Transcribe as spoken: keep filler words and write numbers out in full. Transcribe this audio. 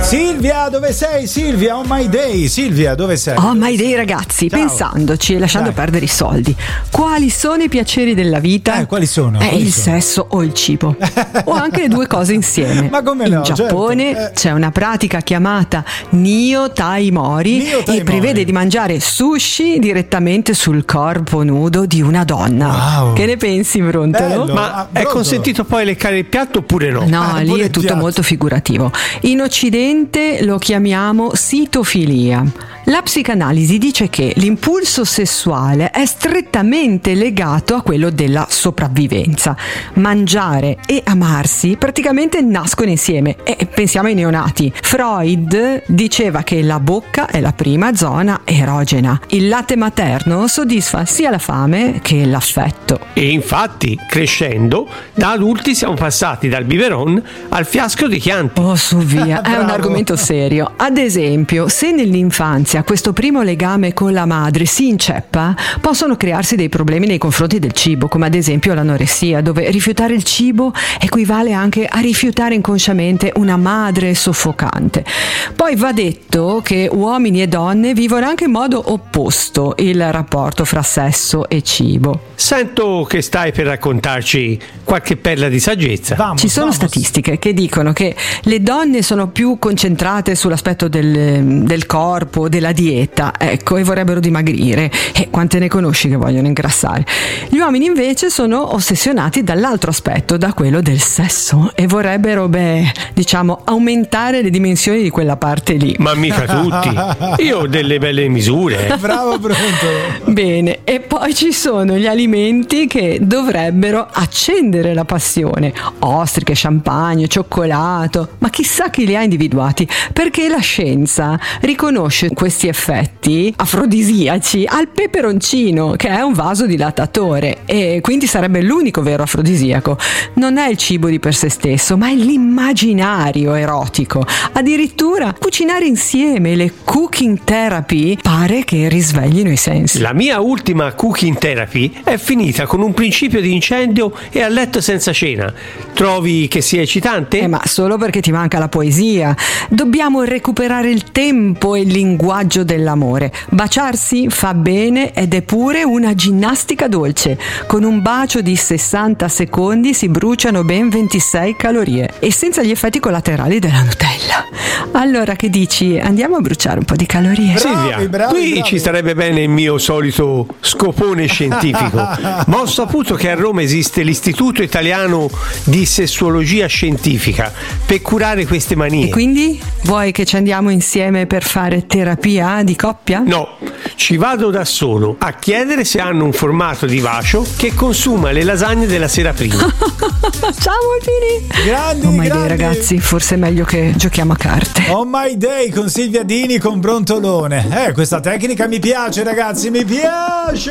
Silvia, dove sei? Silvia, on my day. Silvia, dove sei? On my day, ragazzi. Ciao. Pensandoci e lasciando Dai. perdere i soldi, quali sono i piaceri della vita? Eh, quali sono? È Quali il sono? sesso o il cibo, o anche le due cose insieme. Ma come In no, Giappone certo. Eh. c'è una pratica chiamata Nio Tai Mori Nio Tai e prevede Mori. di mangiare sushi direttamente sul corpo nudo di una donna. Wow. Che ne pensi, Brontolo? Bello. Ma Ah, è pronto? consentito poi leccare il piatto oppure no? No, Ah, lì pure è il tutto piatto. molto figurativo. In Occidente lo chiamiamo sitofilia. La psicanalisi dice che l'impulso sessuale è strettamente legato a quello della sopravvivenza. Mangiare e amarsi praticamente nascono insieme. E pensiamo ai neonati. Freud diceva che la bocca è la prima zona erogena. Il latte materno soddisfa sia la fame che l'affetto. E infatti, crescendo, da adulti siamo passati dal biberon al fiasco di Chianti. Oh, su via, è un Bravo. argomento serio. Ad esempio, se nell'infanzia questo primo legame con la madre si inceppa, possono crearsi dei problemi nei confronti del cibo, come ad esempio l'anoressia, dove rifiutare il cibo equivale anche a rifiutare inconsciamente una madre soffocante. Poi va detto che uomini e donne vivono anche in modo opposto il rapporto fra sesso e cibo. Sento che stai per raccontarci qualche perla di saggezza. Vamos, Ci sono vamos. statistiche che dicono che le donne sono più concentrate sull'aspetto del, del corpo, della dieta, ecco, e vorrebbero dimagrire. E quante ne conosci che vogliono ingrassare? Gli uomini invece sono ossessionati dall'altro aspetto, da quello del sesso, e vorrebbero, beh, diciamo, aumentare le dimensioni di quella parte lì. Ma mica tutti. Io ho delle belle misure. Bravo, pronto. Bene, e poi ci sono gli alimenti che dovrebbero accendere la passione: ostriche, champagne, cioccolato, ma chissà chi li ha individuati, perché la scienza riconosce questi effetti afrodisiaci al peperoncino, che è un vasodilatatore e quindi sarebbe l'unico vero afrodisiaco. Non è il cibo di per sé stesso, ma è l'immaginario erotico. Addirittura cucinare insieme, le cooking therapy, pare che risveglino i sensi. La mia ultima cooking therapy è finita con un principio di incendio e a letto senza cena. Trovi che sia eccitante? Eh, ma solo perché ti manca la poesia. Dobbiamo recuperare il tempo e il linguaggio dell'amore. Baciarsi fa bene ed è pure una ginnastica dolce. Con un bacio di sessanta secondi si bruciano ben ventisei calorie e senza gli effetti collaterali della Nutella. Allora, che dici? Andiamo a bruciare un po' di calorie? Bravi, Silvia, bravi, qui bravi. ci starebbe bene il mio solito scopone scientifico, ma ho saputo che a Roma esiste l'Istituto Italiano di Sessuologia Scientifica per curare queste manie. E quindi vuoi che ci andiamo insieme per fare terapia di coppia? No, ci vado da solo a chiedere se hanno un formato di bacio che consuma le lasagne della sera prima. Ciao Moltini! Grandi, Oh my day, grandi. ragazzi, forse è meglio che giochiamo a carte. On my day con Silvia Dini con Brontolone. Eh, questa tecnica mi piace, ragazzi, mi piace.